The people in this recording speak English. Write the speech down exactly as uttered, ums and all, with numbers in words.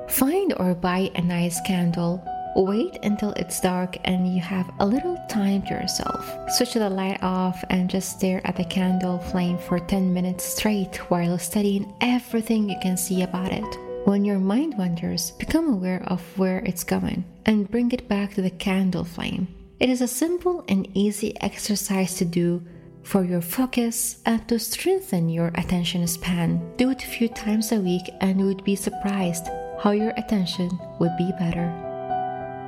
Find or buy a nice candle. Wait until it's dark and you have a little time to yourself. Switch the light off and just stare at the candle flame for ten minutes straight while studying everything you can see about it. When your mind wanders, become aware of where it's going and bring it back to the candle flame. It is a simple and easy exercise to do for your focus and to strengthen your attention span. Do it a few times a week and you would be surprised how your attention would be better.